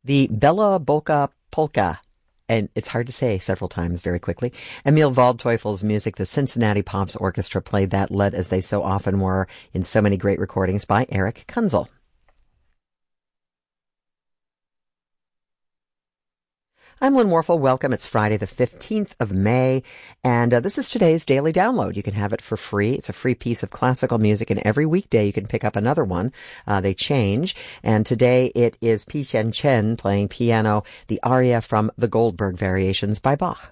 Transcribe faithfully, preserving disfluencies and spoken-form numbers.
The Bella Boca Polka. And it's hard to say several times very quickly. Emil Waldteufel's music, the Cincinnati Pops Orchestra played that, led as they so often were in so many great recordings by Eric Kunzel. I'm Lynn Warfel. Welcome. It's Friday, the fifteenth of May, and uh, this is today's daily download. You can have it for free. It's a free piece of classical music, and every weekday you can pick up another one. Uh, they change, and today it is Pi Chen Chen playing piano, the aria from the Goldberg Variations by Bach.